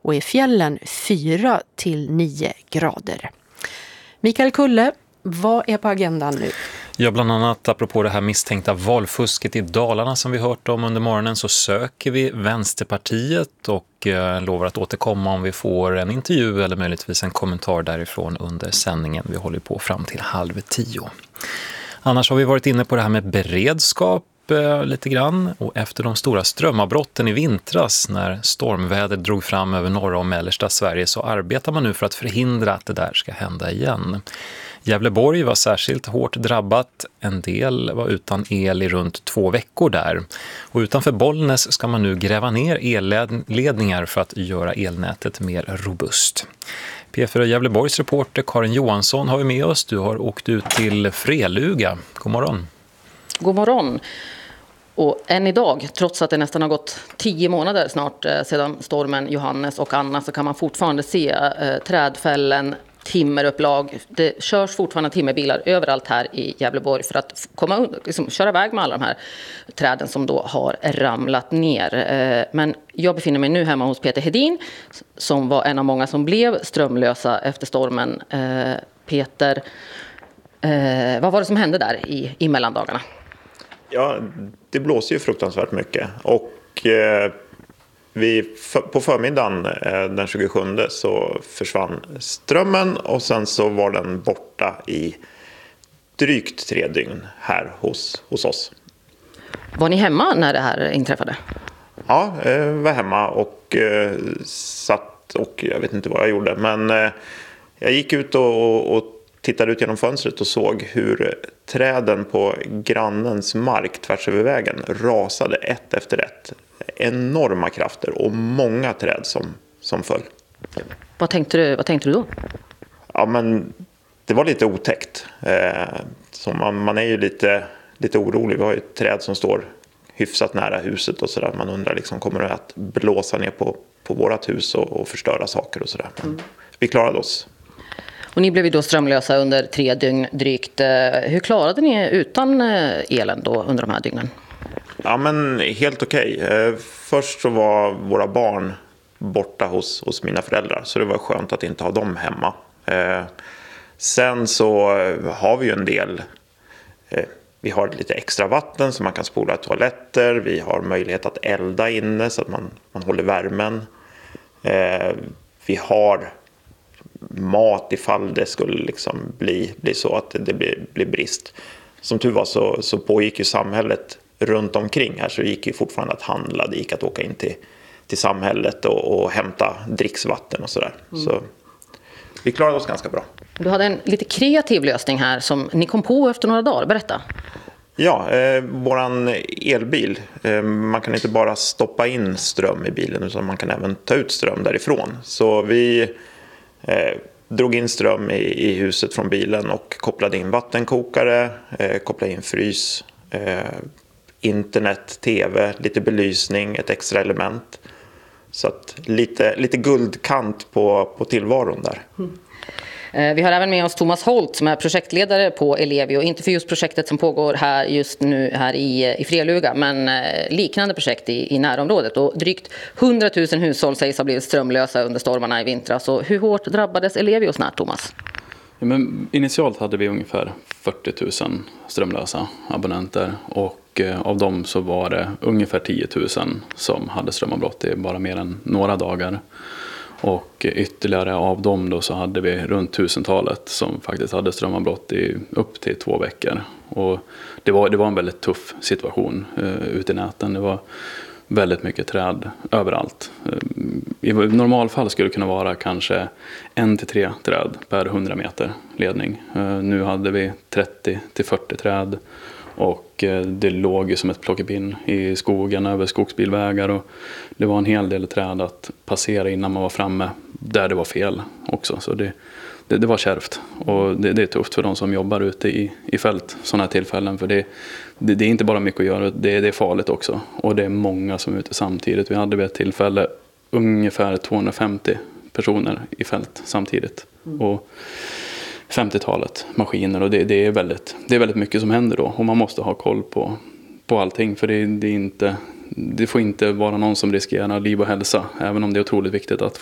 och i fjällen 4 till 9 grader. Mikael Kulle, vad är på agendan nu? Ja, bland annat apropå det här misstänkta valfusket i Dalarna som vi hört om under morgonen, så söker vi Vänsterpartiet och lovar att återkomma om vi får en intervju eller möjligtvis en kommentar därifrån under sändningen. Vi håller på fram till 9:30. Annars har vi varit inne på det här med beredskap lite grann, och efter de stora strömavbrotten i vintras när stormväder drog fram över norra och mellersta Sverige så arbetar man nu för att förhindra att det där ska hända igen. Gävleborg var särskilt hårt drabbat. En del var utan el i runt 2 veckor där. Och utanför Bollnäs ska man nu gräva ner elledningar för att göra elnätet mer robust. P4 Gävleborgs reporter Karin Johansson har vi med oss. Du har åkt ut till Freluga. God morgon. God morgon. Och än idag, trots att det nästan har gått 10 månader snart sedan stormen Johannes och Anna, så kan man fortfarande se trädfällen, timmerupplag. Det körs fortfarande timmerbilar överallt här i Gävleborg för att köra iväg med alla de här träden som då har ramlat ner. Men jag befinner mig nu hemma hos Peter Hedin som var en av många som blev strömlösa efter stormen. Peter, vad var det som hände där i mellandagarna? Ja, det blåser ju fruktansvärt mycket och på förmiddagen den 27 så försvann strömmen och sen så var den borta i drygt 3 dygn här hos oss. Var ni hemma när det här inträffade? Ja, var hemma och satt och jag vet inte vad jag gjorde, men jag gick ut och tittade ut genom fönstret och såg hur träden på grannens mark tvärs över vägen rasade ett efter ett. Enorma krafter och många träd som föll. Vad tänkte du då? Ja, men det var lite otäckt. Så man är ju lite orolig. Vi har ju ett träd som står hyfsat nära huset och sådär. Man undrar liksom, kommer det att blåsa ner på vårat hus och förstöra saker och sådär. Men vi klarade oss. Och ni blev ju då strömlösa under 3 dygn drygt. Hur klarade ni utan elen då under de här dygnen? Ja, men helt okej. Först så var våra barn borta hos mina föräldrar. Så det var skönt att inte ha dem hemma. Sen så har vi ju en del. Vi har lite extra vatten så man kan spola toaletter. Vi har möjlighet att elda inne så att man håller värmen. Vi har mat ifall det skulle liksom bli så att det blir brist. Som tur var så pågick ju samhället runt omkring här, så det gick ju fortfarande att handla. Det gick att åka in till samhället och hämta dricksvatten och sådär. Så vi klarade oss ganska bra. Du hade en lite kreativ lösning här som ni kom på efter några dagar. Berätta. Ja, våran elbil. Man kan inte bara stoppa in ström i bilen utan man kan även ta ut ström därifrån. Så vi drog in ström i huset från bilen och kopplade in vattenkokare, kopplade in frys, internet, tv, lite belysning, ett extra element. Så att lite guldkant på tillvaron där. Vi har även med oss Thomas Holt som är projektledare på Ellevio. Inte för just projektet som pågår här just nu här i Freluga, men liknande projekt i närområdet. Och drygt 100 000 hushåll sägs ha blivit strömlösa under stormarna i vintras. Så hur hårt drabbades Ellevio snart, Thomas? Ja, men initialt hade vi ungefär 40 000 strömlösa abonnenter och av dem så var det ungefär 10 000 som hade strömavbrott i bara mer än några dagar. Och ytterligare av dem då så hade vi runt 1000-talet som faktiskt hade strömavbrott i upp till 2 veckor. Och det var en väldigt tuff situation ute i näten. Det var väldigt mycket träd överallt. I normalfall skulle det kunna vara kanske 1 till 3 träd per 100 meter ledning. Nu hade vi 30 till 40 träd. Och det låg ju som ett plockepinn i skogen över skogsbilvägar och det var en hel del träd att passera innan man var framme där det var fel också. Så det var kärvt och det är tufft för de som jobbar ute i fält sådana här tillfällen. För det är inte bara mycket att göra, det är farligt också och det är många som är ute samtidigt. Vi hade vid ett tillfälle ungefär 250 personer i fält samtidigt och 50-talet maskiner och det är väldigt mycket som händer då och man måste ha koll på allting för det får inte vara någon som riskerar liv och hälsa även om det är otroligt viktigt att